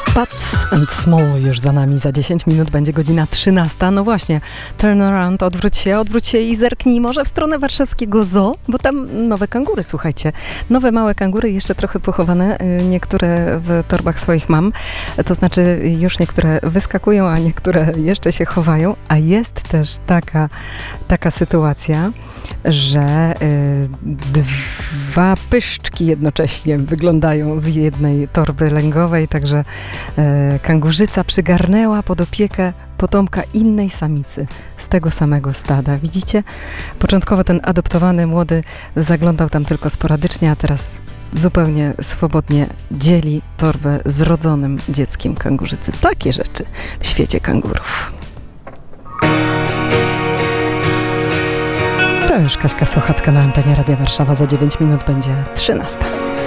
Bud and Small już za nami. Za 10 minut będzie godzina 13. No właśnie, turn around, odwróć się i zerknij może w stronę warszawskiego zoo, bo tam nowe kangury, słuchajcie. Nowe małe kangury, jeszcze trochę pochowane, niektóre w torbach swoich mam. To znaczy już niektóre wyskakują, a niektóre jeszcze się chowają. A jest też taka sytuacja, że dwa pyszczki jednocześnie wyglądają z jednej torby lęgowej, także kangurzyca przygarnęła pod opiekę potomka innej samicy z tego samego stada. Widzicie? Początkowo ten adoptowany młody zaglądał tam tylko sporadycznie, a teraz zupełnie swobodnie dzieli torbę z rodzonym dzieckiem kangurzycy. Takie rzeczy w świecie kangurów. To już Kaśka Sochacka na antenie Radia Warszawa. Za 9 minut będzie 13.